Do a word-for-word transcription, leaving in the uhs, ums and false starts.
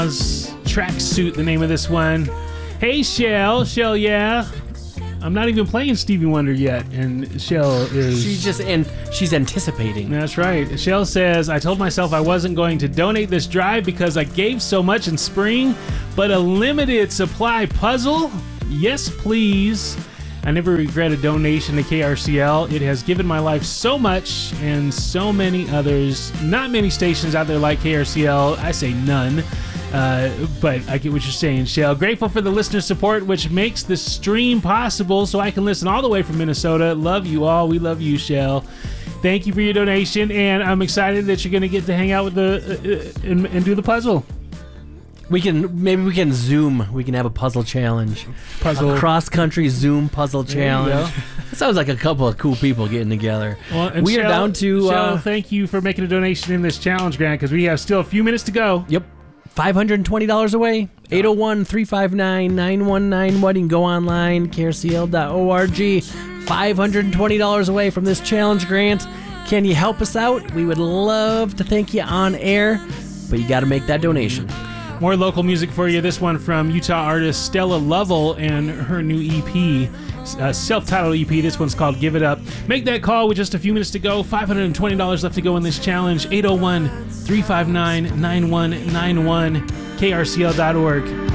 Tracksuit, the name of this one. Hey, Shell. Shell, yeah. I'm not even playing Stevie Wonder yet, and Shell is... She's just in, she's anticipating. That's right. Shell says, I told myself I wasn't going to donate this drive because I gave so much in spring, but a limited supply puzzle? Yes, please. I never regret a donation to K R C L. It has given my life so much and so many others. Not many stations out there like K R C L. I say none. Uh, but I get what you're saying, Shell. Grateful for the listener support, which makes the stream possible so I can listen all the way from Minnesota. Love you all. We love you, Shell. Thank you for your donation, and I'm excited that you're going to get to hang out with the uh, and, and do the puzzle. We can maybe we can Zoom. We can have a puzzle challenge. Puzzle. A cross-country Zoom puzzle challenge. That sounds like a couple of cool people getting together. Well, we Shell, are down to... Shell, Uh, thank you for making a donation in this challenge, Grant, because we have still a few minutes to go. Yep. five hundred twenty dollars away. eight oh one, three five nine, nine one nine one. You can go online, K R C L dot org. five hundred twenty dollars away from this challenge, Grant. Can you help us out? We would love to thank you on air, but you got to make that donation. More local music for you. This one from Utah artist Stella Lovell and her new E P, uh, self-titled E P. This one's called Give It Up. Make that call with just a few minutes to go. five hundred twenty dollars left to go in this challenge. eight oh one, three five nine, nine one nine one. K R C L dot org.